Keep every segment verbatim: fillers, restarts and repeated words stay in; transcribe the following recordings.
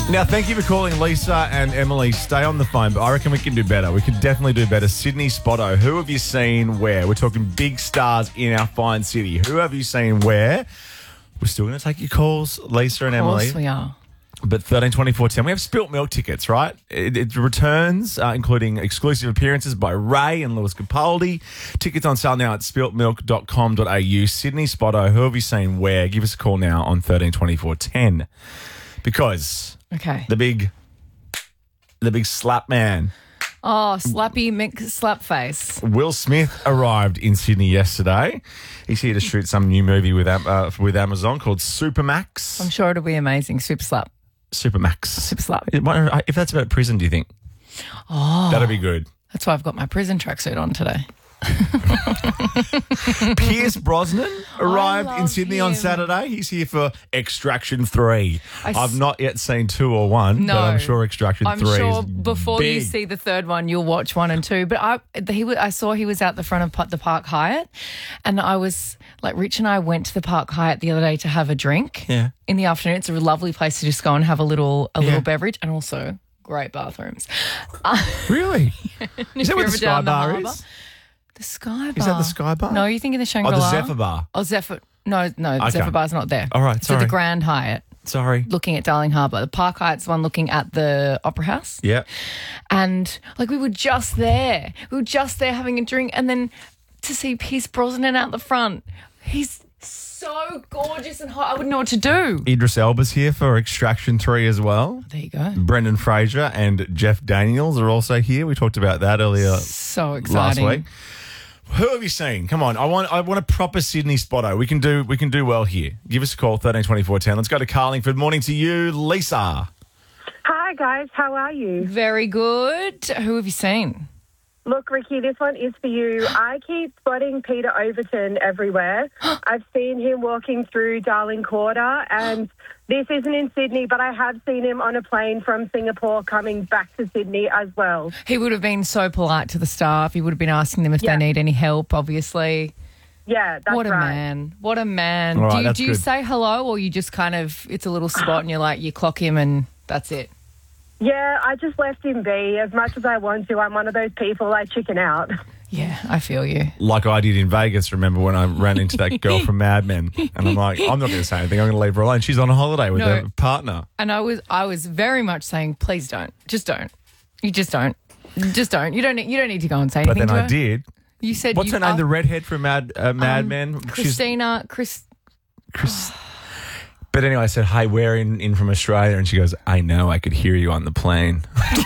Now, thank you for calling Lisa and Emily. Stay on the phone, but I reckon we can do better. We can definitely do better. Sydney Spotto, who have you seen where? We're talking big stars in our fine city. Who have you seen where? We're still going to take your calls, Lisa and Emily. Of course we are. But thirteen twenty-four ten, we have Spilt Milk tickets, right? It, it returns, uh, including exclusive appearances by Ray and Lewis Capaldi. Tickets on sale now at spilt milk dot com dot a u. Sydney Spotto, who have you seen where? Give us a call now on thirteen twenty-four ten. Because Okay. the big, the big slap man, Oh, Slappy McSlapface. Will Smith, arrived in Sydney yesterday. He's here to shoot some new movie with Am- uh, with Amazon called Supermax. I'm sure it'll be amazing. Super Slap. Supermax. Super Slap. It might- If that's about prison, do you think? Oh. That'd be good. That's why I've got my prison tracksuit on today. Pierce Brosnan arrived in love Sydney on him. Saturday. He's here for Extraction three. I s- I've not yet seen two or one, No. but I'm sure Extraction I'm three sure is before you big. see the third one, you'll watch one and two. But I, he, wa- I saw he was out the front of Pa- the Park Hyatt, and I was like, Rich and I went to the Park Hyatt the other day to have a drink. Yeah. In the afternoon, it's a lovely place to just go and have a little a Yeah. little beverage, and also great bathrooms. Really? Is that you're where the ever Sky down the Bar harbour. is? The Sky Bar. Is that the Sky Bar? No, you're thinking the Oh, Shangri-La. the Zephyr Bar. Oh, Zephyr. No, no, the Okay. Zephyr Bar's not there. All right, So sorry. the Grand Hyatt, Sorry. looking at Darling Harbour. The Park Hyatt's the one looking at the Opera House. Yeah. And like we were just there. We were just there having a drink, and then to see Pierce Brosnan out the front. He's so gorgeous and hot. I wouldn't know what to do. Idris Elba's here for Extraction three as well. There you go. Brendan Fraser and Jeff Daniels are also here. We talked about that earlier So last exciting. week. Who have you seen? Come on, I want I want a proper Sydney Spotto. We can do we can do well here. Give us a call, thirteen twenty-four ten. Let's go to Carlingford. Morning to you, Lisa. Hi, guys. How are you? Very good. Who have you seen? Look, Ricky, this one is for you. I keep spotting Peter Overton everywhere. I've seen him walking through Darling Quarter, and this isn't in Sydney, but I have seen him on a plane from Singapore coming back to Sydney as well. He would have been so polite to the staff. He would have been asking them if Yeah. they need any help, obviously. Yeah, that's What a right. man. What a man. All right, do you, that's do you good. say hello, or you just kind of, it's a little spot and you're like, you clock him and that's it? Yeah, I just left him be. As much as I want to, I'm one of those people, I chicken out. Yeah, I feel you. Like I did in Vegas, remember when I ran into that girl from Mad Men? And I'm like, I'm not going to say anything. I'm going to leave her alone. She's on a holiday with No. her partner. And I was I was very much saying, please don't. Just don't. You just don't. Just don't. You don't need, you don't need to go and say But anything then to I her. did. You said What's you her name? are- The redhead from Mad uh, Mad um, Men? She's Christina, Chris. Chris. But anyway, I said, hey, we're in, in from Australia. And she goes, I know, I could hear you on the plane.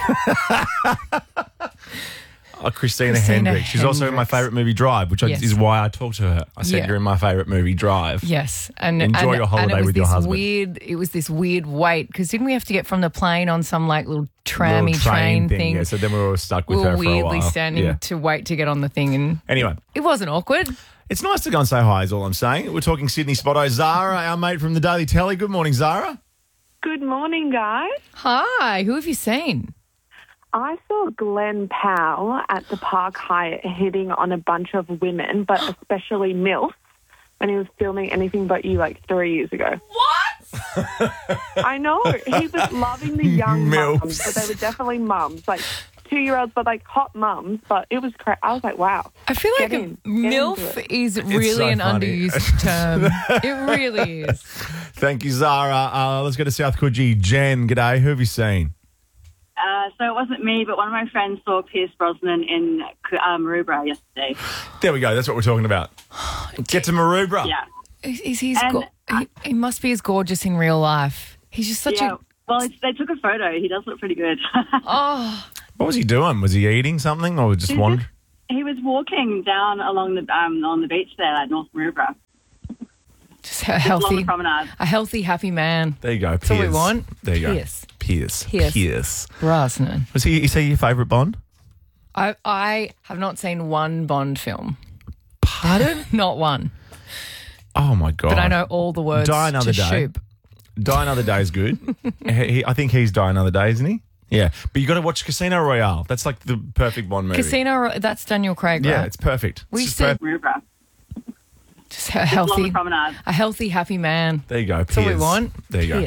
oh, Christina, Christina Hendricks. She's also in my Hendricks. favourite movie, Drive, which I, Yes. is why I talked to her. I said, Yeah. you're in my favourite movie, Drive. Yes, and Enjoy and, your holiday and it was with your this husband. Weird, it was this weird wait because didn't we have to get from the plane on some like little trammy Little train, thing? Yeah, so then we were all stuck we with were her for a weirdly while. standing Yeah. to wait to get on the thing, and Anyway, it wasn't awkward. it's nice to go and say hi is all I'm saying. We're talking Sydney Spotto. Zara, our mate from the Daily Telly. Good morning, Zara. Good morning, guys. Hi, who have you seen? I saw Glenn Powell at the Park Hyatt hitting on a bunch of women, but especially MILFs, when he was filming Anything But You like three years ago. What? I know. He was loving the young MILFs. mums, but they were definitely mums, like two-year-olds, but like hot mums. But it was cra- I was like, wow. I feel like Get a in. Get MILF into it. is really so an funny. underused term. It really is. Thank you, Zara. Uh, let's go to South Coogee. Jen, g'day. Who have you seen? Uh, so it wasn't me, but one of my friends saw Pierce Brosnan in uh, Maroubra yesterday. There we go. That's what we're talking about. Get to Maroubra. Yeah. Is, is he, as And go- he? He must be as gorgeous in real life. He's just such yeah. a. Well, it's, they took a photo. He does look pretty good. Oh, What was he doing? Was he eating something or just He's wandering? He was walking down along the um, on the beach there at North Maroubra. just a Along healthy, the promenade. a healthy, happy man. There you go. That's what we Piers. want. There you go. Pierce. Pierce. Pierce. Pierce. Brosnan. Was he, is he your favourite Bond? I I have not seen one Bond film. Pardon? Not one. Oh, my God. But I know all the words Die Another to Day. Shoop. Die Another Day is good. he, he- I think he's Die Another Day, isn't he? Yeah. But you got to watch Casino Royale. That's like the perfect Bond movie. Casino, that's Daniel Craig, Yeah, right? it's perfect. We It's just said- perfect. Maroubra. Just a Along healthy, the promenade. a healthy, happy man. There you go. That's what we Piers. want. There you go. Pierce.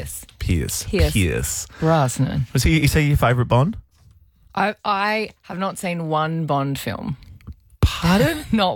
Pierce. Pierce. Pierce. Brosnan. Was he, is he your favourite Bond? I I have not seen one Bond film. Pardon? Not